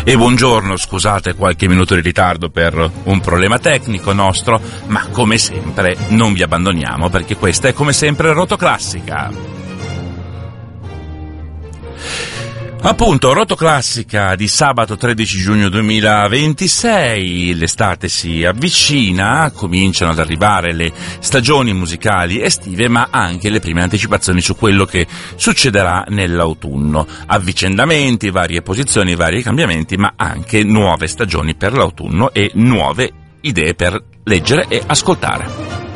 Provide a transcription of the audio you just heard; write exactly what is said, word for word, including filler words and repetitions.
E buongiorno, scusate qualche minuto di ritardo per un problema tecnico nostro, ma come sempre non vi abbandoniamo perché questa è come sempre Rotoclassica. Appunto, Rotoclassica di sabato tredici giugno duemilaventisei, l'estate si avvicina, cominciano ad arrivare le stagioni musicali estive, ma anche le prime anticipazioni su quello che succederà nell'autunno. Avvicendamenti, varie posizioni, vari cambiamenti, ma anche nuove stagioni per l'autunno e nuove idee per leggere e ascoltare.